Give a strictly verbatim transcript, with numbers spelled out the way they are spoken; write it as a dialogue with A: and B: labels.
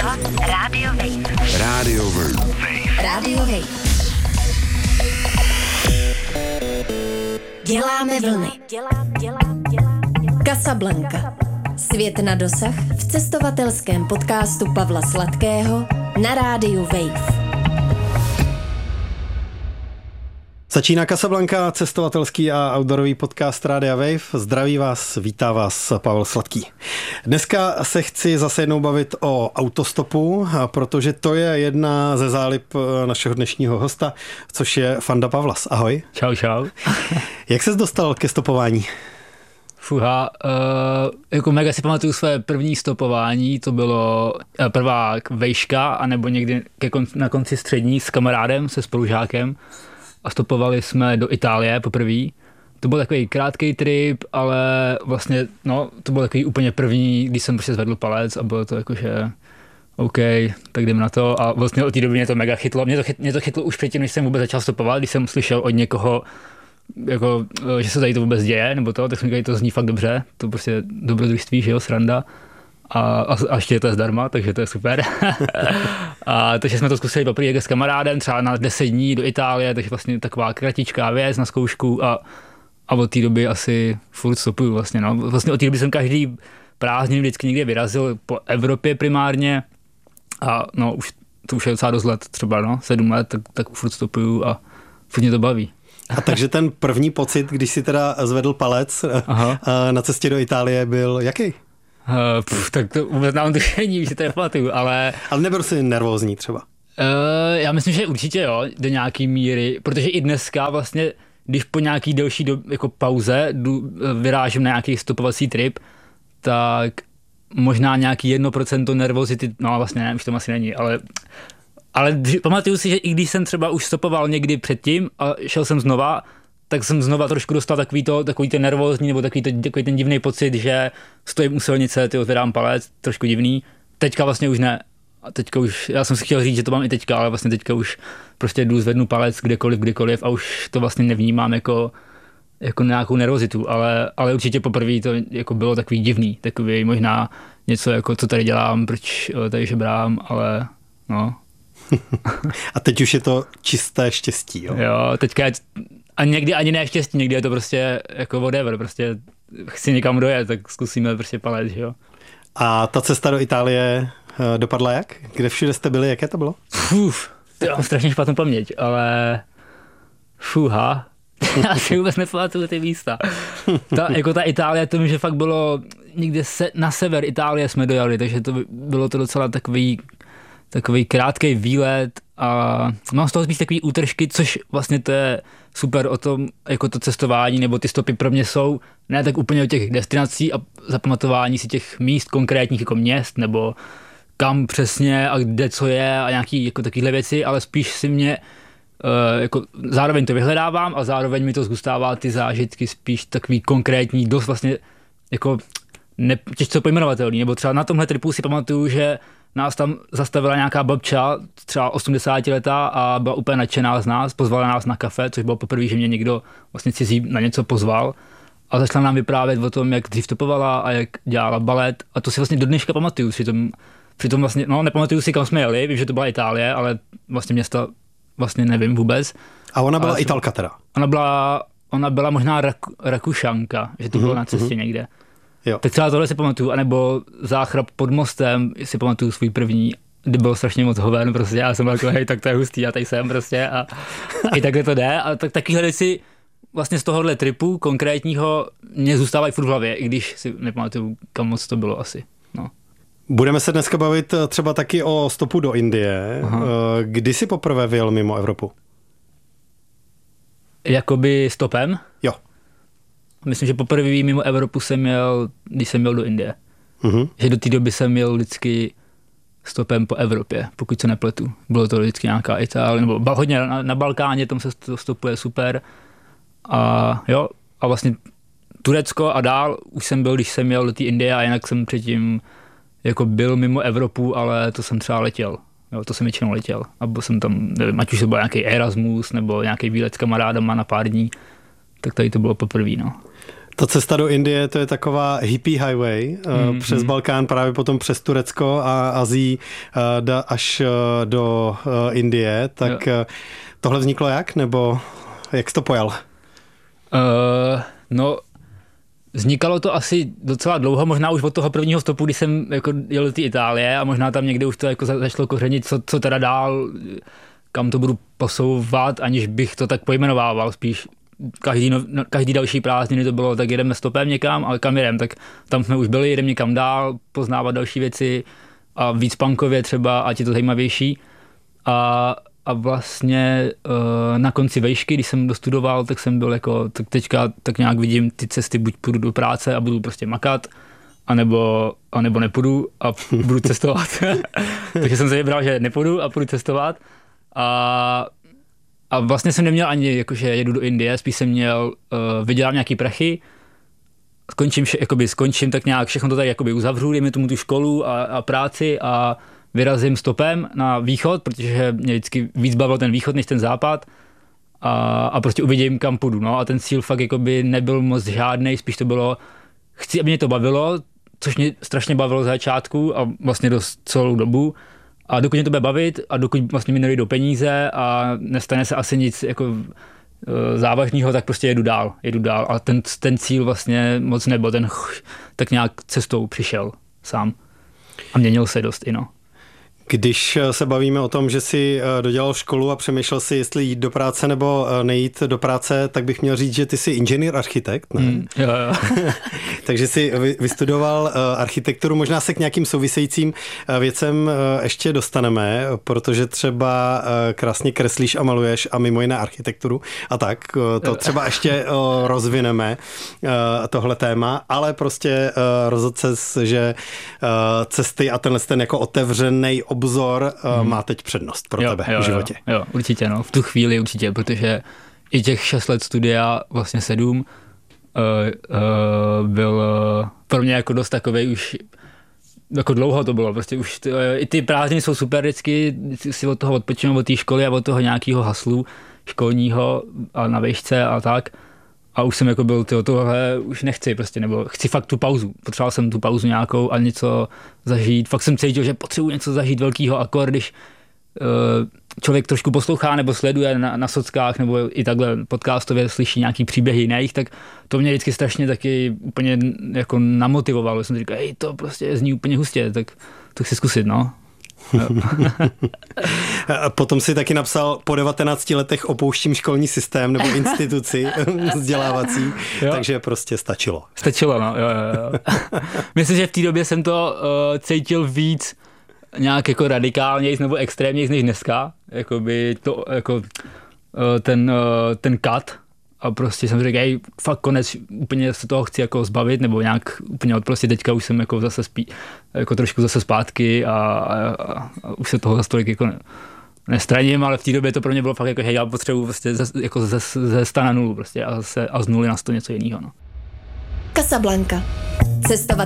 A: poslouchat Radio Wave.
B: Radio Wave.
A: Radio Wave. Děláme vlny. Casablanca. Svět na dosah v cestovatelském podcastu Pavla Sladkého na rádiu Wave.
C: Začíná Casablanca, cestovatelský a outdoorový podcast Rádia Wave. Zdraví vás, vítá vás Pavel Sladký. Dneska se chci zase jednou bavit o autostopu, protože to je jedna ze zálib našeho dnešního hosta, což je Fanda Pavlas. Ahoj.
D: Čau, čau.
C: Jak ses dostal ke stopování?
D: Fuha, uh, jako mega si pamatuju své první stopování, to bylo uh, prvá vejška, anebo někdy ke kon, na konci střední s kamarádem, se spolužákem. A stopovali jsme do Itálie poprvé. To byl takový krátký trip, ale vlastně, no, to byl takový úplně první, když jsem prostě zvedl palec a bylo to jakože OK, tak jdeme na to. A vlastně od té doby mě to mega chytlo. Mě to, chyt, mě to chytlo už předtím, než jsem vůbec začal stopovat, když jsem slyšel od někoho, jako, že se tady to vůbec děje, nebo to, tak jsem říkal, to zní fakt dobře, to prostě dobrodružství, že jo, sranda. A, a, a ještě je to zdarma, takže to je super. A takže jsme to zkusili poprvé s kamarádem, třeba na deset dní do Itálie, takže vlastně taková kratičká věc na zkoušku a, a od té doby asi furt stopuju vlastně, no. Vlastně od té doby jsem každý prázdnin vždycky někde vyrazil po Evropě primárně a no už, to už je docela dost let, třeba no, sedm let, tak, tak furt stopuju a furt mě to baví.
C: A takže ten první pocit, když si teda zvedl palec Aha. na cestě do Itálie, byl jaký?
D: Uh, pff, tak to vůbec nám tušení, že to nepamatuju, ale...
C: Ale nebyl jsi nervózní třeba?
D: Uh, já myslím, že určitě jo, do nějaký míry, protože i dneska vlastně, když po nějaký delší do, jako pauze jdu, vyrážím na nějaký stopovací trip, tak možná nějaký jedno procento nervozity, no vlastně ne, už to asi není, ale... Ale pamatuju si, že i když jsem třeba už stopoval někdy předtím a šel jsem znova, tak jsem znova trošku dostal takový, to, takový ten nervózní nebo takový, to, takový ten divný pocit, že stojím u silnice, ty otvěrám palec, trošku divný. Teďka vlastně už ne. A teďka už, já jsem si chtěl říct, že to mám i teďka, ale vlastně teďka už prostě jdu, zvednu palec kdekoliv, kdykoliv a už to vlastně nevnímám jako, jako nějakou nervozitu, ale, ale určitě poprvé to jako bylo takový divný, takový možná něco jako, co tady dělám, proč tady žebrám, ale no.
C: A teď už je to čisté štěstí, jo?
D: Jo, teďka a někdy ani ne štěstí, někdy je to prostě jako whatever, prostě chci někam dojet, tak zkusíme prostě palec, jo.
C: A ta cesta do Itálie dopadla jak? Kde všude jste byli, jaké to bylo?
D: Fuf, to mám strašně špatnou paměť, ale fuha, já si vůbec nepamatuju ty místa. Ta, jako ta Itálie, to mi, že fakt bylo někde se, na sever Itálie jsme dojeli, takže to bylo to docela takový takový krátký výlet a mám z toho spíš takový útržky, což vlastně to je super o tom, jako to cestování nebo ty stopy pro mě jsou ne tak úplně o těch destinací a zapamatování si těch míst konkrétních jako měst nebo kam přesně a kde co je a nějaký jako takovéhle věci, ale spíš si mě uh, jako zároveň to vyhledávám a zároveň mi to zůstává ty zážitky spíš takový konkrétní, dost vlastně jako ne, těžce pojmenovatelný, nebo třeba na tomhle tripu si pamatuju, že nás tam zastavila nějaká babča, třeba osmdesátiletá a byla úplně nadšená z nás, pozvala nás na kafe, což bylo poprvé, že mě někdo vlastně cizí na něco pozval a začala nám vyprávět o tom, jak dřív topovala a jak dělala balet a to si vlastně do dneška pamatuju, přitom, přitom vlastně, no nepamatuju si, kam jsme jeli, vím, že to byla Itálie, ale vlastně města vlastně nevím vůbec.
C: A ona byla
D: ale
C: Italka teda?
D: Ona byla, ona byla možná Rak, Rakušanka, že to bylo mm-hmm, na cestě mm-hmm. někde. Jo. Tak třeba tohle si pamatuju, anebo záchrap pod mostem si pamatuju svůj první, kdy bylo strašně moc hoven, prostě já jsem byl jako, hej, tak to je hustý, já tady jsem prostě a, a i takhle to jde a tak, takovýhle věci vlastně z tohohle tripu konkrétního mě zůstávají furt v hlavě, i když si nepamatuju, kam moc to bylo asi, no.
C: Budeme se dneska bavit třeba taky o stopu do Indie. Aha. Kdy jsi poprvé vyjel mimo Evropu?
D: Jakoby stopem?
C: Jo.
D: Myslím, že poprvé mimo Evropu jsem měl, když jsem měl do Indie. Uh-huh. Že do té doby jsem měl vždycky stopem po Evropě, pokud se nepletu. Bylo to vždycky nějaká Itálie, nebo hodně na, na Balkáně, tam se to stopuje super. A jo, a vlastně Turecko a dál už jsem byl, když jsem měl do té Indie a jinak jsem předtím jako byl mimo Evropu, ale to jsem třeba letěl. Jo, to jsem většinou letěl. A byl jsem tam, nevím, ať už to byl nějaký Erasmus nebo nějaký výlet s kamarádama na pár dní, tak tady to bylo poprvé, no.
C: Ta cesta do Indie, to je taková hippie highway mm, přes mm. Balkán, právě potom přes Turecko a Azii až do Indie. Tak jo. Tohle vzniklo jak? Nebo jak jsi to pojal?
D: Uh, no, vznikalo to asi docela dlouho, možná už od toho prvního stopu, kdy jsem jako jel do té Itálie a možná tam někde už to jako začalo kořenit, co, co teda dál, kam to budu posouvat, aniž bych to tak pojmenovával, spíš každý, no, každý další prázdniny to bylo, tak jedeme stopem někam, ale kam jedem, tak tam jsme už byli, jedeme někam dál, poznávat další věci a víc punkově třeba, ať je to zajímavější. A, a vlastně uh, na konci vejšky, když jsem dostudoval, tak jsem byl jako, tak teďka tak nějak vidím ty cesty, buď půjdu do práce a budu prostě makat, anebo, anebo nepůjdu a budu cestovat. Takže jsem se vybral, že nepůjdu a půjdu cestovat. A, a vlastně jsem neměl ani, jakože jedu do Indie, spíš jsem měl, uh, vydělám nějaký prachy, skončím, jakoby, skončím tak nějak, všechno to tak jakoby uzavřu, dejme tomu tu školu a, a práci a vyrazím stopem na východ, protože mě vždycky víc bavil ten východ než ten západ a, a prostě uvidím, kam půjdu. No. A ten cíl fakt jakoby nebyl moc žádnej, spíš to bylo, chci, aby mě to bavilo, což mě strašně bavilo z začátku a vlastně dost celou dobu. A dokud mě to bude bavit a dokud vlastně mi nedojdou peníze a nestane se asi nic jako závažného, tak prostě jedu dál, jedu dál. A ten, ten cíl vlastně moc nebyl, ten tak nějak cestou přišel sám. A měnil se dost i no.
C: Když se bavíme o tom, že jsi dodělal školu a přemýšlel si, jestli jít do práce nebo nejít do práce, tak bych měl říct, že ty jsi inženýr architekt, ne?
D: Mm, jo, jo.
C: Takže jsi vystudoval architekturu, možná se k nějakým souvisejícím věcem ještě dostaneme, protože třeba krásně kreslíš a maluješ a mimo jiné architekturu a tak, to třeba ještě rozvineme, tohle téma, ale prostě rozhodl ses, že cesty a tenhle ten jako otevřenej obzor hmm. má teď přednost pro
D: jo,
C: tebe
D: jo,
C: v životě.
D: Jo, jo, určitě, no. V tu chvíli určitě, protože i těch šest let studia, vlastně sedm, uh, uh, byl uh, pro mě jako dost takovej už, jako dlouho to bylo, prostě už t, uh, i ty prázdniny jsou super vždycky, si od toho odpočinu, od té školy a od toho nějakého haslu školního a na vejšce a tak. A už jsem jako byl, tyjo, tohle už nechci prostě, nebo chci fakt tu pauzu. Potřeboval jsem tu pauzu nějakou a něco zažít. Fakt jsem cítil, že potřebuji něco zažít velkýho, akor, když uh, člověk trošku poslouchá nebo sleduje na, na sockách nebo i takhle podcastově slyší nějaký příběhy jiných, tak to mě vždycky strašně taky úplně jako namotivovalo. Jsem říkal, hej, to prostě zní úplně hustě, tak to chci zkusit, no.
C: Potom si taky napsal, po devatenácti letech opouštím školní systém nebo instituci vzdělávací, jo. Takže prostě stačilo.
D: Stačilo, no. Jo, jo, jo. Myslím, že v té době jsem to uh, cítil víc nějak jako radikálnějc nebo extrémnějc než dneska. Jakoby to, jako uh, ten, uh, ten cut. A prostě jsem řekl, hej, fakt konec, úplně se toho chci jako zbavit, nebo nějak úplně odprostit, teďka už jsem jako zase spí, jako trošku zase zpátky a, a, a, a už se toho zase tolik jako ne, nestraním, ale v té době to pro mě bylo fakt jako, hej, já potřebuji prostě ze, jako ze, ze sta na nulu prostě a, zase, a z nuly na sto něco jiného, no.
A: Casablanca. Cestovat